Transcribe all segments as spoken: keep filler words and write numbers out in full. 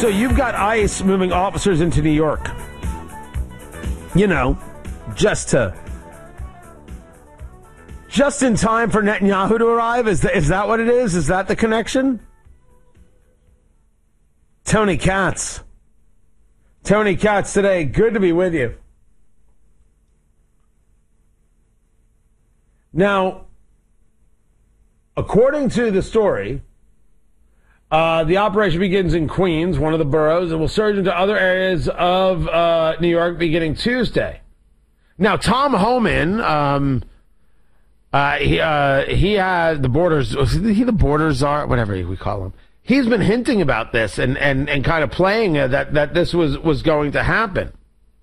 So you've got ICE moving officers into New York. You know, just to... Just in time for Netanyahu to arrive? Is that, is that what it is? Is that the connection? Tony Katz. Tony Katz today. Good to be with you. Now, according to the story, uh, the operation begins in Queens, one of the boroughs, and will surge into other areas of uh, New York beginning Tuesday. Now, Tom Homan... Um, Uh, he, uh, he had the borders, was he the borders czar, whatever we call him. He's been hinting about this and, and, and kind of playing uh, that, that this was, was going to happen.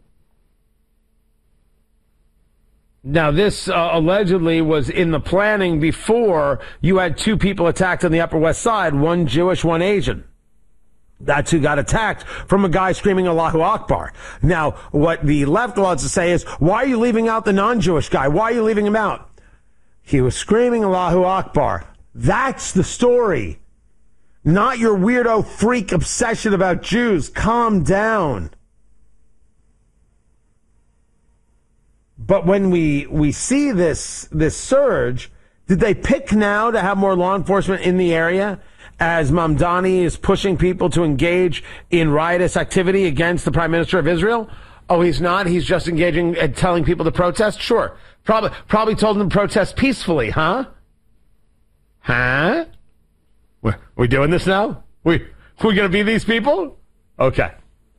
Now, this uh, allegedly was in the planning before you had two people attacked on the Upper West Side, one Jewish, one Asian. That's who got attacked from a guy screaming Allahu Akbar. Now, what the left wants to say is, why are you leaving out the non-Jewish guy? Why are you leaving him out? He was screaming Allahu Akbar. That's the story. Not your weirdo freak obsession about Jews. Calm down. But when we, we see this, this surge, did they pick now to have more law enforcement in the area as Mamdani is pushing people to engage in riotous activity against the Prime Minister of Israel? Oh, he's not? He's just engaging and telling people to protest? Sure. Probably, probably told them to protest peacefully, huh? Huh? We're, we doing this now? We, we gonna be these people? Okay.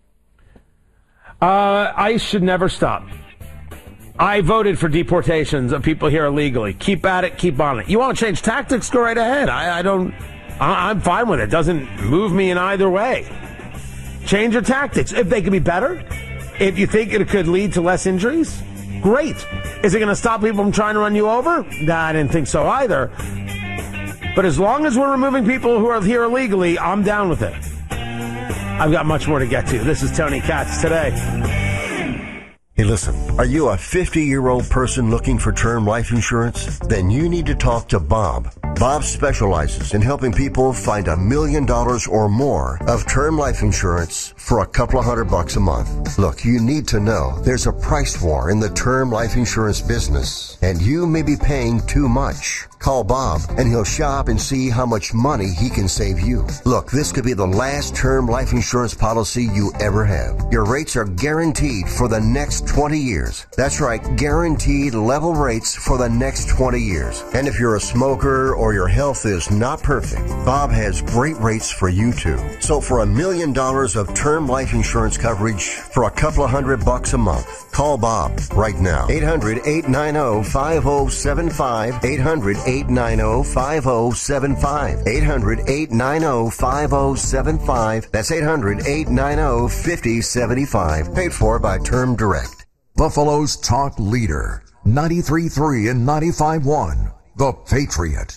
Uh, ICE should never stop. I voted for deportations of people here illegally. Keep at it, keep on it. You want to change tactics? Go right ahead. I, I don't, I, I'm fine with it. Doesn't move me in either way. Change your tactics. If they can be better, if you think it could lead to less injuries, great. Is it going to stop people from trying to run you over? Nah, I didn't think so either. But as long as we're removing people who are here illegally, I'm down with it. I've got much more to get to. This is Tony Katz today. Hey, listen, are you a fifty-year-old person looking for term life insurance? Then you need to talk to Bob. Bob specializes in helping people find a million dollars or more of term life insurance for a couple of hundred bucks a month. Look, you need to know there's a price war in the term life insurance business, and you may be paying too much. Call Bob, and he'll shop and see how much money he can save you. Look, this could be the last term life insurance policy you ever have. Your rates are guaranteed for the next twenty years. That's right, guaranteed level rates for the next twenty years. And if you're a smoker or your health is not perfect, Bob has great rates for you too. So for a million dollars of term life insurance coverage for a couple of hundred bucks a month, call Bob right now. eight hundred, eight nine zero, five zero seven five. eight hundred, eight nine zero, five zero seven five. eight hundred, eight nine zero, five zero seven five. That's eight hundred, eight nine zero, five zero seven five. Paid for by Term Direct. Buffalo's talk leader, ninety-three point three and ninety-five point one, The Patriot.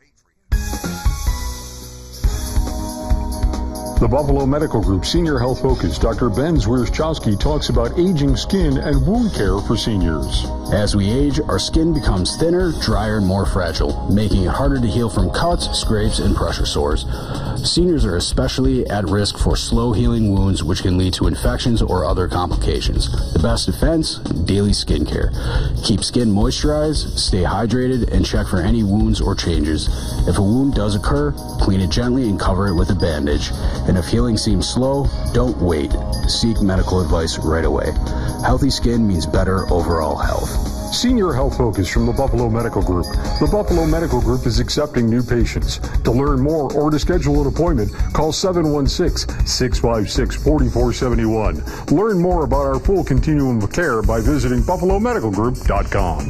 The Buffalo Medical Group Senior Health Focus, Doctor Ben Zwierczkowski, talks about aging skin and wound care for seniors. As we age, our skin becomes thinner, drier, and more fragile, making it harder to heal from cuts, scrapes, and pressure sores. Seniors are especially at risk for slow-healing wounds, which can lead to infections or other complications. The best defense? Daily skincare. Keep skin moisturized, stay hydrated, and check for any wounds or changes. If a wound does occur, clean it gently and cover it with a bandage. And if healing seems slow, don't wait. Seek medical advice right away. Healthy skin means better overall health. Senior Health Focus from the Buffalo Medical Group. The Buffalo Medical Group is accepting new patients. To learn more or to schedule an appointment, call seven one six, six five six, four four seven one. Learn more about our full continuum of care by visiting buffalo medical group dot com.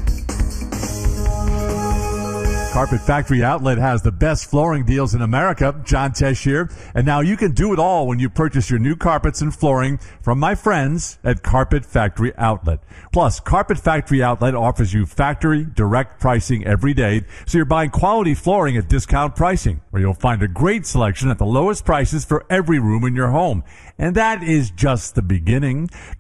Carpet Factory Outlet has the best flooring deals in America. John Tesh here. And now you can do it all when you purchase your new carpets and flooring from my friends at Carpet Factory Outlet. Plus, Carpet Factory Outlet offers you factory direct pricing every day, so you're buying quality flooring at discount pricing, where you'll find a great selection at the lowest prices for every room in your home. And that is just the beginning.